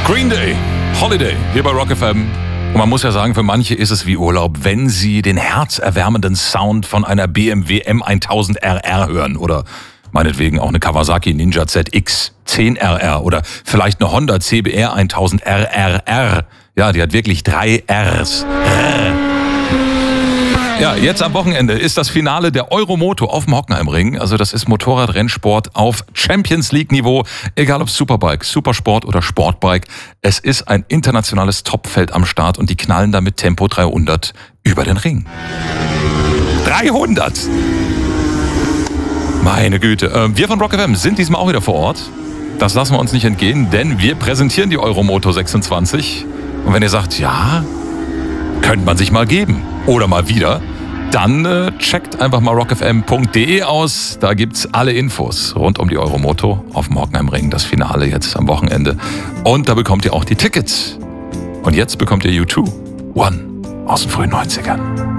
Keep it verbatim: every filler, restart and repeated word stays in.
Green Day, Holiday, hier bei Rock F M. Und man muss ja sagen, für manche ist es wie Urlaub, wenn sie den herzerwärmenden Sound von einer B M W M tausend R R hören oder meinetwegen auch eine Kawasaki Ninja Z X zehn R R oder vielleicht eine Honda C B R tausend R R R. Ja, die hat wirklich drei Rs. Ja, jetzt am Wochenende ist das Finale der Euromoto auf dem Hockenheimring. Also das ist Motorradrennsport auf Champions League Niveau. Egal ob Superbike, Supersport oder Sportbike. Es ist ein internationales Topfeld am Start und die knallen da mit Tempo dreihundert über den Ring. dreihundert! Meine Güte. Wir von Rock F M sind diesmal auch wieder vor Ort. Das lassen wir uns nicht entgehen, denn wir präsentieren die Euromoto sechsundzwanzig. Und wenn ihr sagt, ja, könnte man sich mal geben oder mal wieder, dann äh, checkt einfach mal rock f m punkt d e aus. Da gibt's alle Infos rund um die Euromoto auf dem Hockenheimring, das Finale jetzt am Wochenende. Und da bekommt ihr auch die Tickets. Und jetzt bekommt ihr U zwei, One aus den frühen neunzigern.